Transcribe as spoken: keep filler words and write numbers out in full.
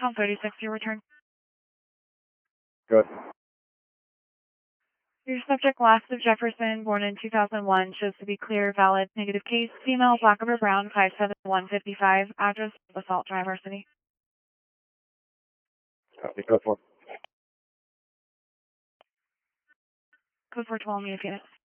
Tom thirty-six, your return. Good. Your subject, last of Jefferson, born in two thousand one, shows to be clear, valid, negative case, female, black over brown, five seven one five five, address, Basalt Drive, our city. Copy, code four. Code four twelve, meet Phoenix.